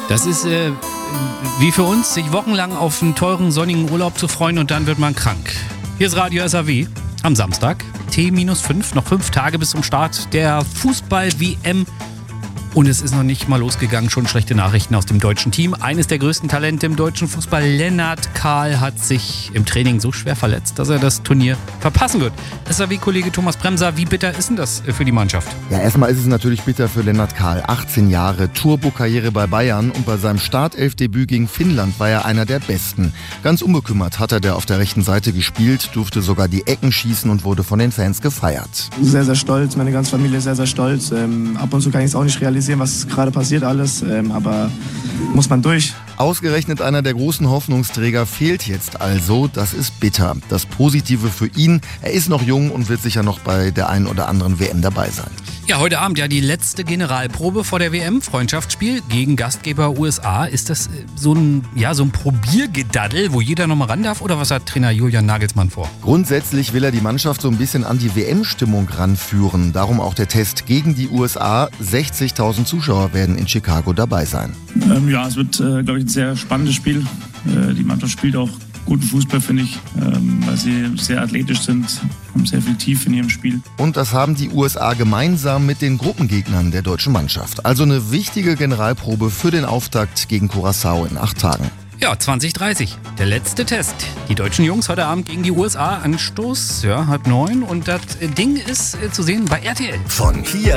Das ist wie für uns, sich wochenlang auf einen teuren, sonnigen Urlaub zu freuen und dann wird man krank. Hier ist Radio SAW am Samstag, T-5, noch 5 Tage bis zum Start der Fußball-WM. Und es ist noch nicht mal losgegangen, schon schlechte Nachrichten aus dem deutschen Team. Eines der größten Talente im deutschen Fußball, Lennart Kahl, hat sich im Training so schwer verletzt, dass er das Turnier verpassen wird. SAW-Kollege Thomas Bremser, wie bitter ist denn das für die Mannschaft? Ja, erstmal ist es natürlich bitter für Lennart Kahl. 18 Jahre, Turbo-Karriere bei Bayern und bei seinem Startelfdebüt gegen Finnland war er einer der Besten. Ganz unbekümmert hat er der auf der rechten Seite gespielt, durfte sogar die Ecken schießen und wurde von den Fans gefeiert. Sehr, sehr stolz, meine ganze Familie ist sehr, sehr stolz. Ab und zu kann ich es auch nicht realisieren, was gerade passiert alles, aber muss man durch. Ausgerechnet einer der großen Hoffnungsträger fehlt jetzt also. Das ist bitter. Das Positive für ihn, er ist noch jung und wird sicher noch bei der einen oder anderen WM dabei sein. Ja, heute Abend ja die letzte Generalprobe vor der WM, Freundschaftsspiel gegen Gastgeber USA. Ist das so ein Probiergedaddel, wo jeder nochmal ran darf? Oder was hat Trainer Julian Nagelsmann vor? Grundsätzlich will er die Mannschaft so ein bisschen an die WM-Stimmung ranführen. Darum auch der Test gegen die USA. 60.000 Zuschauer werden in Chicago dabei sein. Es wird, glaube ich, ein sehr spannendes Spiel. Die Mannschaft spielt auch guten Fußball, finde ich, weil sie sehr athletisch sind, haben sehr viel Tiefe in ihrem Spiel. Und das haben die USA gemeinsam mit den Gruppengegnern der deutschen Mannschaft. Also eine wichtige Generalprobe für den Auftakt gegen Curaçao in 8 Tagen. Ja, 2030, der letzte Test. Die deutschen Jungs heute Abend gegen die USA. Anstoß, 8:30. Und das Ding ist zu sehen bei RTL. Von Kia